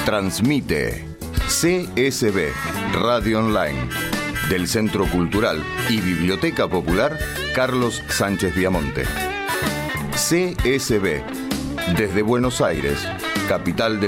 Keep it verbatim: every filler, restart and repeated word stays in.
Transmite C S B Radio Online del Centro Cultural y Biblioteca Popular Carlos Sánchez Viamonte. C S B desde Buenos Aires, capital del